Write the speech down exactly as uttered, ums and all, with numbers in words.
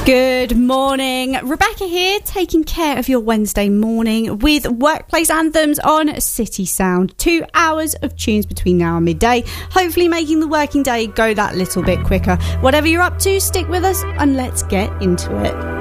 Good morning. Rebecca here, taking care of your Wednesday morning with Workplace Anthems on City Sound. Two hours of tunes between now and midday, hopefully making the working day go that little bit quicker. Whatever you're up to, stick with us and let's get into it.